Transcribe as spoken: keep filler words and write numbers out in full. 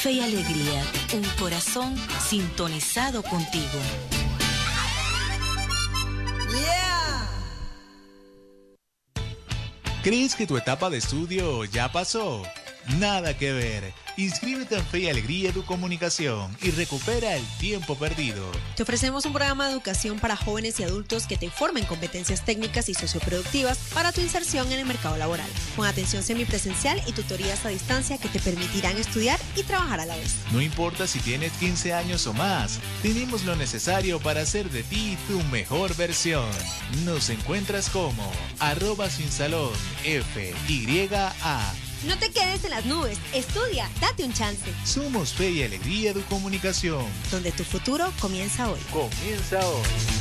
Fe y alegría, un corazón sintonizado contigo. Yeah. ¿Crees que tu etapa de estudio ya pasó? Nada que ver. Inscríbete en Fe y Alegría Educomunicación y recupera el tiempo perdido. Te ofrecemos un programa de educación para jóvenes y adultos que te informen competencias técnicas y socioproductivas para tu inserción en el mercado laboral, con atención semipresencial y tutorías a distancia que te permitirán estudiar y trabajar a la vez. No importa si tienes quince años o más, tenemos lo necesario para hacer de ti tu mejor versión. Nos encuentras como arroba sin salón F Y A. No te quedes en las nubes, estudia, date un chance. Somos Fe y Alegría Educomunicación, donde tu futuro comienza hoy. Comienza hoy.